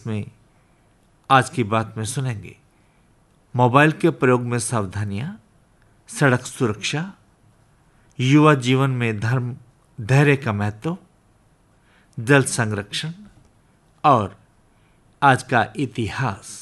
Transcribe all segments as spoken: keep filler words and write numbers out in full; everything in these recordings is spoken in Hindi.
जिसमें आज की बात में सुनेंगे मोबाइल के प्रयोग में सावधानियां, सड़क सुरक्षा, युवा जीवन में धर्म धैर्य का महत्व, जल संरक्षण और आज का इतिहास।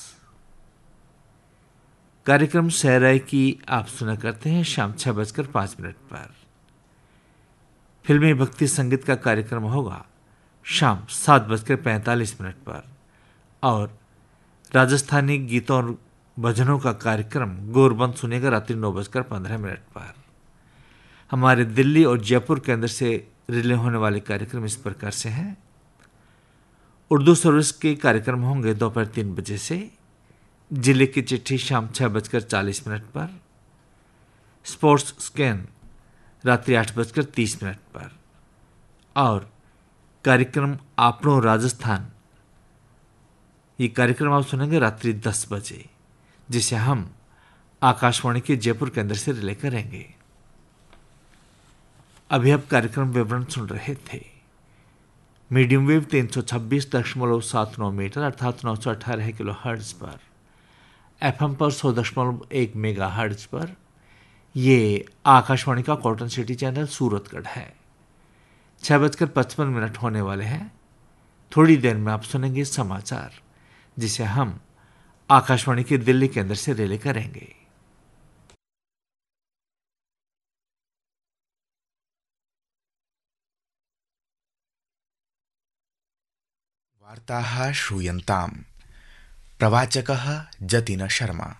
कार्यक्रम शहराई की आप सुना करते हैं शाम छह बजकर पाँच मिनट पर। फिल्मी भक्ति संगीत का कार्यक्रम होगा शाम सात बजकर पैंतालीस मिनट पर और राजस्थानी गीतों और भजनों का कार्यक्रम गोरबंद सुनेगा रात्रि नौ बजकर पंद्रह मिनट पर। हमारे दिल्ली और जयपुर केंद्र से रिले होने वाले कार्यक्रम इस प्रकार से हैं। उर्दू सर्विस के कार्यक्रम होंगे दोपहर तीन बजे से, जिले की चिट्ठी शाम छह बजकर चालीस मिनट पर, स्पोर्ट्स स्कैन रात्रि आठ बजकर तीस मिनट पर और कार्यक्रम आपनो राजस्थान, ये कार्यक्रम आप सुनेंगे रात्रि दस बजे, जिसे हम आकाशवाणी के जयपुर केंद्र से रिले करेंगे। अभी आप कार्यक्रम विवरण सुन रहे थे। मीडियम वेव तीन सौ छब्बीस दशमलव सात नौ मीटर अर्थात नौ सौ अठारह किलो हर्ट्ज पर, एफएम पर सौ दशमलव एक मेगा हर्ट्ज पर ये आकाशवाणी का कॉटन सिटी चैनल सूरतगढ़ है। छह बजकर पचपन मिनट होने वाले हैं। थोड़ी देर में आप सुनेंगे समाचार, जिसे हम आकाशवाणी के दिल्ली केंद्र से रिले करेंगे। वार्ताः श्रूयन्ताम्। प्रवाचकः जतिन शर्मा।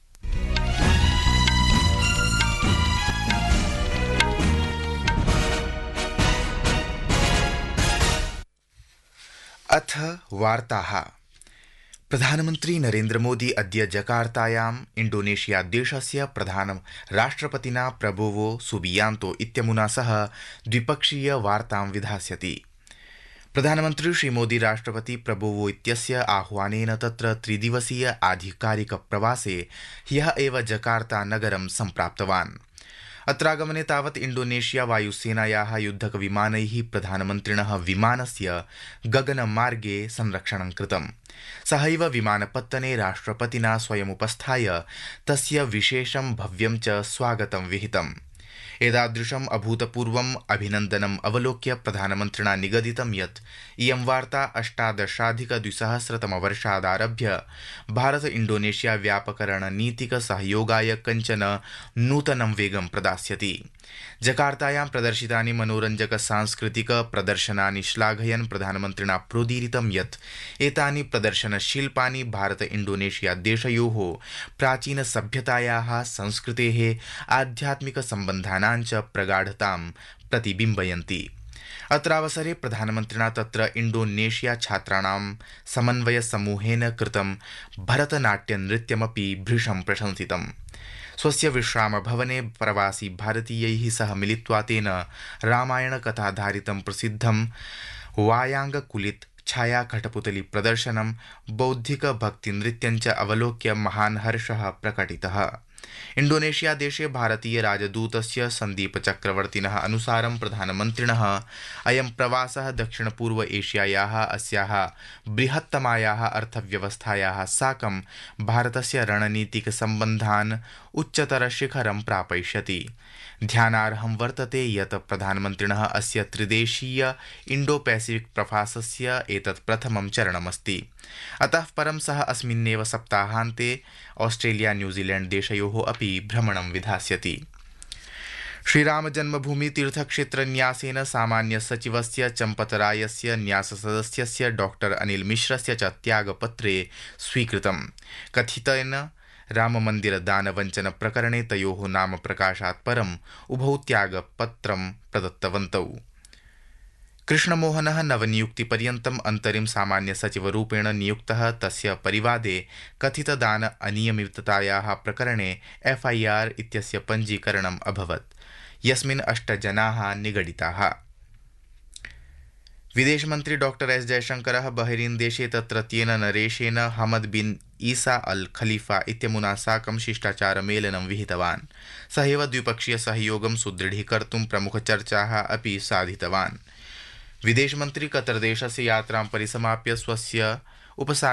अथ वार्ताः। प्रधानमन्त्री नरेन्द्र मोदी अद्य जकार्तायाम् इण्डोनेशिया देशस्य प्रधान राष्ट्रपतिना प्रबोवो सुबियांतो इत्यमुना सह द्विपक्षीय वार्तां विधास्यति। प्रधानमन्त्री श्रीमोदी राष्ट्रपति प्रबोवो इत्यस्य आह्वानेन तत्र त्रिदिवसीय आधिकारिक प्रवासे ह्यः एव जकार्ता नगरं सम्प्राप्तवान्। अत्रागमने तावत् इण्डोनेशिया वायुसेनायाः युद्धकविमानैः प्रधानमन्त्रिणः विमानस्य गगनमार्गे संरक्षणं कृतम्। सहैव विमानपत्तने राष्ट्रपतिना स्वयमुपस्थाय तस्य विशेषं भव्यं च स्वागतं विहितम्। एतादृशम् अभूतपूर्वम् अभिनन्दनम् अवलोक्य प्रधानमन्त्रिणा निगदितं यत् इयं वार्ता अष्टादशाधिकद्विसहस्रतमवर्षादारभ्य भारत इण्डोनेशिया व्यापकरणनीतिक सहयोगाय कञ्चन नूतनं वेगं प्रदास्यति। जकार्तायां प्रदर्शितानि मनोरञ्जक सांस्कृतिक प्रदर्शनानि श्लाघयन् प्रधानमन्त्रिणा प्रोदीरितं यत् एतानि प्रदर्शनशिल्पानि भारत इण्डोनेशिया देशयोः प्राचीन सभ्यतायाः संस्कृतेः आध्यात्मिक सम्बन्धानां च प्रगाढतां प्रतिबिम्बयन्ति। अत्रावसरे प्रधानमन्त्रिणा तत्र इण्डोनेशिया छात्राणां समन्वय समूहेन कृतं भरतनाट्यनृत्यमपि भृशं प्रशंसितम्। स्वस्य विश्रामभवने प्रवासी भारतीयैः सह मिलित्वा तेन रामायणकथाधारितं प्रसिद्धं वायांगकुलित छाया कठपुतली प्रदर्शनं बौद्धिक भक्तिनृत्यं च अवलोक्य महान् हर्षः प्रकटितः। इण्डोनेशिया देशे भारतीय राजदूतस्य सन्दीप चक्रवर्तिनः अनुसारं प्रधानमन्त्रिणः अयं प्रवासः दक्षिणपूर्व एशियायाः अस्याः बृहत्तमायाः अर्थव्यवस्थायाः साकं भारतस्य रणनीतिक सम्बन्धान् उच्चतरशिखरं प्रापयिष्यति। ध्यानार्हं वर्तते यत् प्रधानमन्त्रिणः अस्य त्रिदेशीय इण्डो पैसिफिक प्रवासस्य एतत् प्रथमं चरणमस्ति। अतः परं सः अस्मिन्नेव सप्ताहान्ते ऑस्ट्रेलिया न्यूजीलैण्ड देशयोः अपि भ्रमणं विधास्यति। श्रीराम जन्मभूमि तीर्थक्षेत्र न्यासेन सामान्य सचिवस्य चम्पतरायस्य न्याससदस्यस्य डॉक्टर अनिल मिश्रस्य च त्यागपत्रे स्वीकृतं। कथितेन राममन्दिर दानवञ्चन प्रकरणे तयोः नाम प्रकाशात् परम् उभौ त्यागपत्रं प्रदत्तवन्तौ। कृष्णमोहनः नवनियुक्तिपर्यन्तम् अन्तरिम सामान्य सचिवरूपेण नियुक्तः। तस्य परिवादे कथितदान अनियमिततायाः प्रकरणे एफआईआर इत्यस्य पञ्जीकरणम् अभवत्, यस्मिन् अष्ट जनाः निगडिताः। विदेशमन्त्री डॉक्टर एस जयशंकरः बहरीन देशे तत्रत्येन नरेशेन हमद बिन ईसा अल खलीफा इत्यमुना साकं शिष्टाचारमेलनं विहितवान्। सहैव द्विपक्षीय सहयोगं सुदृढीकर्तुं प्रमुखचर्चाः अपि साधितवान्। विदेशमन्त्री कतर देशस्य यात्रां परिसमाप्य स्वस्य उपसा